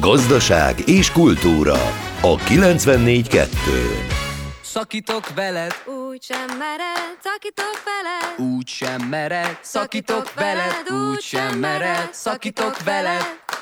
gazdaság és kultúra. A 94.2. Szakítok veled, úgy sem mered, szakítok veled, úgy sem mered. Szakítok veled, úgy sem mered. Szakítok veled.